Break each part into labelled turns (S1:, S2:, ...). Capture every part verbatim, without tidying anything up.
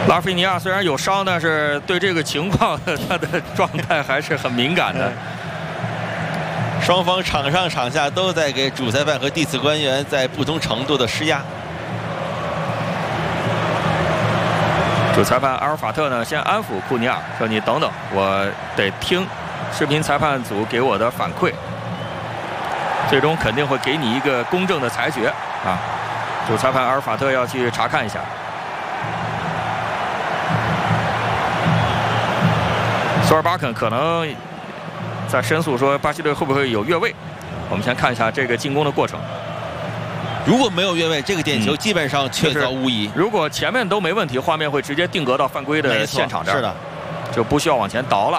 S1: 拉菲尼亚虽然有伤，但是对这个情况他的状态还是很敏感的。
S2: 双方场上场下都在给主裁判和地次官员在不同程度的施压。
S1: 主裁判阿尔法特呢，先安抚库尼亚，说：“你等等，我得听视频裁判组给我的反馈，最终肯定会给你一个公正的裁决啊。”主裁判阿尔法特要去查看一下。索尔巴肯可能在申诉说巴西队会不会有越位。我们先看一下这个进攻的过程。
S2: 如果没有越位，这个点球基本上确凿无疑。
S1: 嗯、如果前面都没问题，画面会直接定格到犯规的现场这儿，
S2: 是的，
S1: 就不需要往前倒了。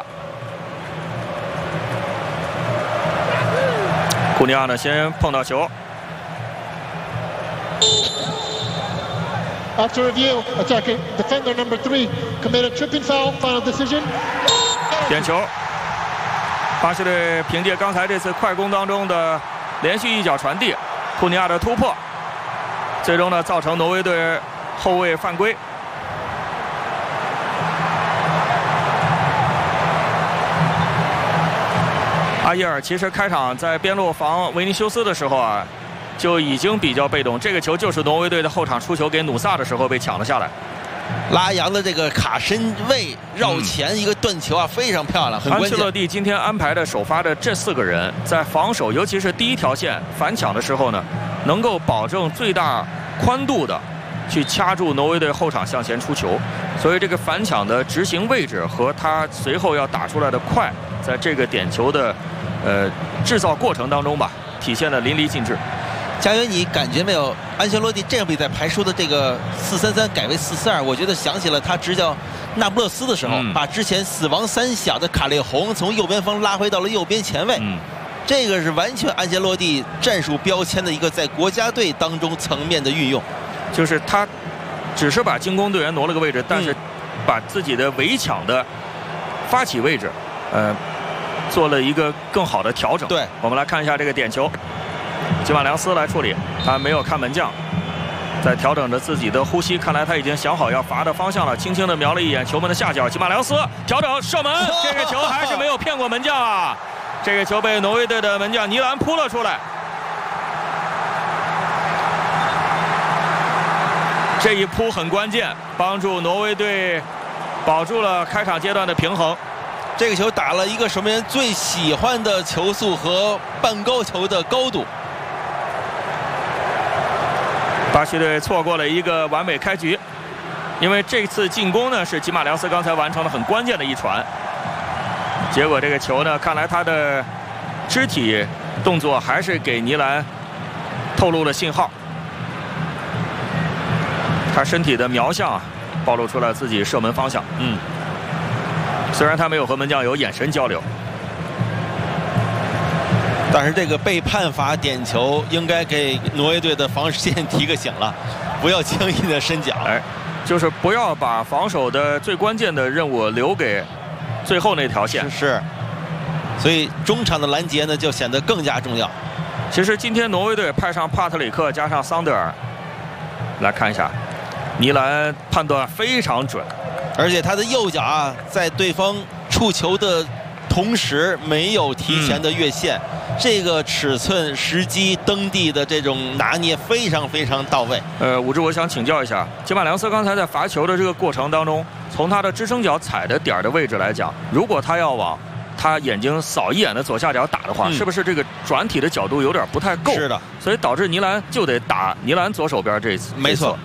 S1: 库尼亚呢，先碰到球。
S3: After review, attacking defender number three committed tripping foul. Final decision.
S1: 点球。巴西队凭借刚才这次快攻当中的连续一脚传递，库尼亚的突破，最终呢造成挪威队后卫犯规。阿耶尔其实开场在边路防维尼修斯的时候啊，就已经比较被动。这个球就是挪威队的后场出球给努萨的时候被抢了下来。
S2: 拉扬的这个卡身位绕前一个断球啊，非常漂亮，很关键。
S1: 安切洛蒂今天安排的首发的这四个人，在防守，尤其是第一条线反抢的时候呢，能够保证最大宽度的去掐住挪威队后场向前出球。所以这个反抢的执行位置和他随后要打出来的快，在这个点球的呃制造过程当中吧，体现得淋漓尽致。
S2: 佳源，你感觉没有？安切洛蒂这场比赛排出的这个四三三改为四四二，我觉得想起了他执教那不勒斯的时候，嗯、把之前死亡三小的卡列洪从右边锋拉回到了右边前卫。嗯、这个是完全安切洛蒂战术标签的一个在国家队当中层面的运用，
S1: 就是他只是把进攻队员挪了个位置，但是把自己的围抢的发起位置，呃，做了一个更好的调整。
S2: 对，
S1: 我们来看一下这个点球。吉马良斯来处理，他没有看门将，在调整着自己的呼吸，看来他已经想好要罚的方向了，轻轻地瞄了一眼球门的下角。吉马良斯调整射门，这个球还是没有骗过门将啊！这个球被挪威队的门将尼兰扑了出来。这一扑很关键，帮助挪威队保住了开场阶段的平衡。
S2: 这个球打了一个守门员最喜欢的球速和半高球的高度。
S1: 巴西队错过了一个完美开局，因为这次进攻呢是吉马良斯刚才完成了很关键的一传，结果这个球呢，看来他的肢体动作还是给尼兰透露了信号，他身体的瞄向啊，暴露出了自己射门方向。嗯，虽然他没有和门将有眼神交流。
S2: 但是这个被判罚点球，应该给挪威队的防守线提个醒了，不要轻易的伸脚。
S1: 哎，就是不要把防守的最关键的任务留给最后那条线。
S2: 是是。所以中场的拦截呢，就显得更加重要。
S1: 其实今天挪威队派上帕特里克加上桑德尔，来看一下，尼兰判断非常准，
S2: 而且他的右脚啊，在对方触球的同时没有提前的越线。嗯，这个尺寸、时机、蹬地的这种拿捏非常非常到位。
S1: 呃，武志，我想请教一下，吉马良斯刚才在罚球的这个过程当中，从他的支撑脚踩的点的位置来讲，如果他要往他眼睛扫一眼的左下角打的话，嗯、是不是这个转体的角度有点不太够？
S2: 是的，
S1: 所以导致尼兰就得打尼兰左手边这一次。
S2: 没错。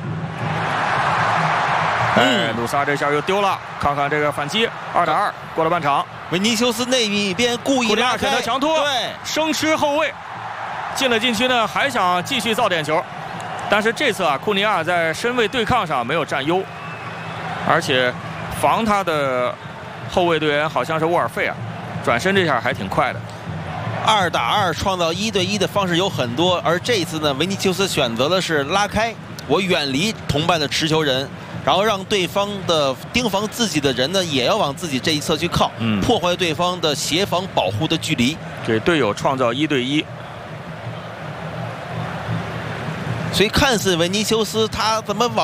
S1: 哎，努萨这下又丢了，看看这个反击，二打二，过了半场。
S2: 维尼修斯那一边故意拉开
S1: 强突，
S2: 对，
S1: 生吃后卫，进了禁区呢，还想继续造点球，但是这次啊，库尼亚在身位对抗上没有占优，而且防他的后卫队员好像是沃尔费啊，转身这下还挺快的。
S2: 二打二创造一对一的方式有很多，而这一次呢，维尼修斯选择的是拉开，我远离同伴的持球人。然后让对方的盯防自己的人呢，也要往自己这一侧去靠，嗯，破坏对方的协防保护的距离，
S1: 给队友创造一对一。
S2: 所以看似维尼修斯他怎么往